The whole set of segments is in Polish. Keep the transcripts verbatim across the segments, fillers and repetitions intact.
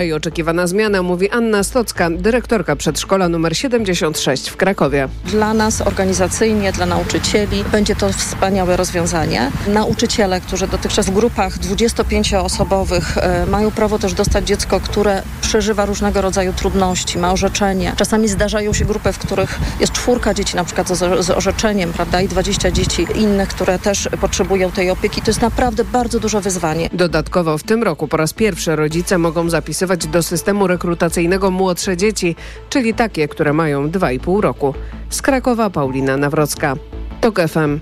I oczekiwana zmiana, mówi Anna Stocka, dyrektorka przedszkola numer siedemdziesiąt sześć w Krakowie. Dla nas organizacyjnie, dla nauczycieli będzie to wspaniałe rozwiązanie. Nauczyciele, którzy dotychczas w grupach dwudziestopięcioosobowych e, mają prawo też dostać dziecko, które przeżywa różnego rodzaju trudności, ma orzeczenie. Czasami zdarzają się grupy, w których jest czwórka dzieci na przykład z, z orzeczeniem, prawda, i dwadzieścia dzieci innych, które też potrzebują tej opieki. To jest naprawdę bardzo duże wyzwanie. Dodatkowo w tym roku po raz pierwszy rodzice mogą zapisywać do systemu rekrutacyjnego młodsze dzieci, czyli takie, które mają dwa i pół roku. Z Krakowa Paulina Nawrocka. TOK F M.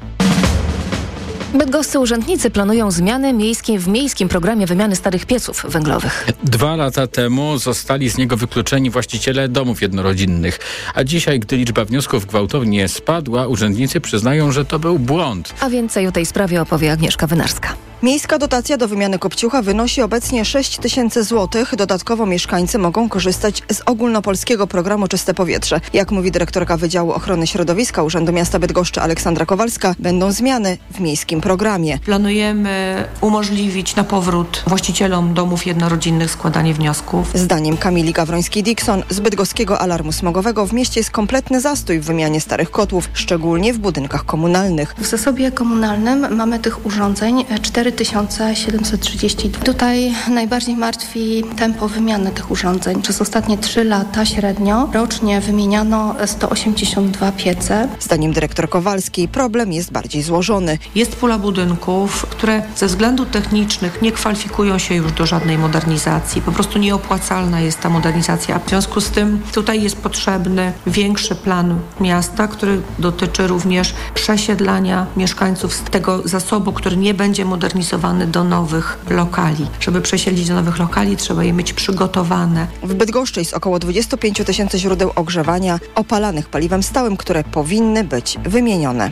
Bydgoscy urzędnicy planują zmiany miejskie w miejskim programie wymiany starych pieców węglowych. Dwa lata temu zostali z niego wykluczeni właściciele domów jednorodzinnych. A dzisiaj, gdy liczba wniosków gwałtownie spadła, urzędnicy przyznają, że to był błąd. A więcej o tej sprawie opowie Agnieszka Wynarska. Miejska dotacja do wymiany kopciucha wynosi obecnie sześć tysięcy złotych. Dodatkowo mieszkańcy mogą korzystać z ogólnopolskiego programu Czyste Powietrze. Jak mówi dyrektorka Wydziału Ochrony Środowiska Urzędu Miasta Bydgoszczy Aleksandra Kowalska, będą zmiany w miejskim programie. Planujemy umożliwić na powrót właścicielom domów jednorodzinnych składanie wniosków. Zdaniem Kamili Gawrońskiej-Dixon z bydgoskiego alarmu smogowego w mieście jest kompletny zastój w wymianie starych kotłów, szczególnie w budynkach komunalnych. W zasobie komunalnym mamy tych urządzeń cztery tysiące siedemset trzydzieści dwa. Tutaj najbardziej martwi tempo wymiany tych urządzeń. Przez ostatnie trzy lata średnio rocznie wymieniano sto osiemdziesiąt dwa piece. Zdaniem dyrektor Kowalskiej problem jest bardziej złożony. Jest pula budynków, które ze względów technicznych nie kwalifikują się już do żadnej modernizacji. Po prostu nieopłacalna jest ta modernizacja. W związku z tym tutaj jest potrzebny większy plan miasta, który dotyczy również przesiedlania mieszkańców z tego zasobu, który nie będzie modernizowany do nowych lokali. Żeby przesiedlić do nowych lokali, trzeba je mieć przygotowane. W Bydgoszczy jest około dwadzieścia pięć tysięcy źródeł ogrzewania opalanych paliwem stałym, które powinny być wymienione.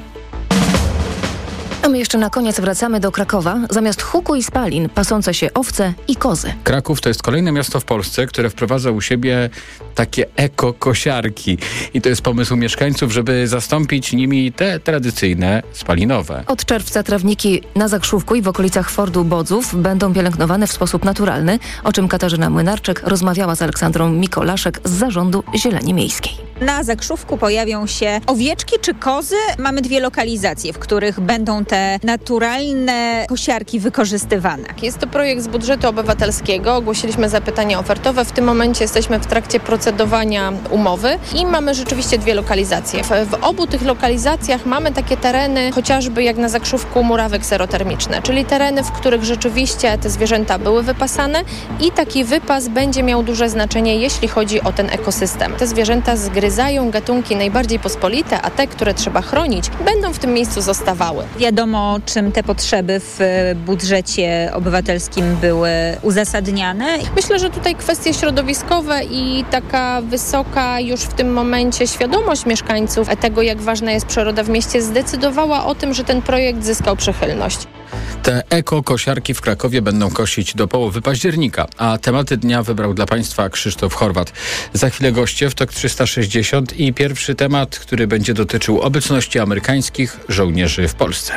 A my jeszcze na koniec wracamy do Krakowa. Zamiast huku i spalin pasące się owce i kozy. Kraków to jest kolejne miasto w Polsce, które wprowadza u siebie takie eko-kosiarki. I to jest pomysł mieszkańców, żeby zastąpić nimi te tradycyjne spalinowe. Od czerwca trawniki na Zakrzówku i w okolicach Fordu Bodzów będą pielęgnowane w sposób naturalny, o czym Katarzyna Młynarczyk rozmawiała z Aleksandrą Mikolaszek z Zarządu Zieleni Miejskiej. Na Zakrzówku pojawią się owieczki czy kozy. Mamy dwie lokalizacje, w których będą te naturalne kosiarki wykorzystywane. Jest to projekt z budżetu obywatelskiego. Ogłosiliśmy zapytania ofertowe. W tym momencie jesteśmy w trakcie procedowania umowy i mamy rzeczywiście dwie lokalizacje. W, w obu tych lokalizacjach mamy takie tereny, chociażby jak na Zakrzówku, murawek zerotermiczne, czyli tereny, w których rzeczywiście te zwierzęta były wypasane i taki wypas będzie miał duże znaczenie, jeśli chodzi o ten ekosystem. Te zwierzęta zgryzają gatunki najbardziej pospolite, a te, które trzeba chronić, będą w tym miejscu zostawały. Wiadomo, czym te potrzeby w budżecie obywatelskim były uzasadniane. Myślę, że tutaj kwestie środowiskowe i taka wysoka już w tym momencie świadomość mieszkańców tego, jak ważna jest przyroda w mieście, zdecydowała o tym, że ten projekt zyskał przychylność. Te eko-kosiarki w Krakowie będą kosić do połowy października, a tematy dnia wybrał dla Państwa Krzysztof Chorwat. Za chwilę goście w TOK trzysta sześćdziesiąt i pierwszy temat, który będzie dotyczył obecności amerykańskich żołnierzy w Polsce.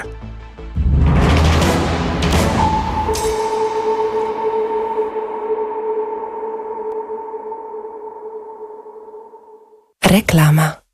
Reklama.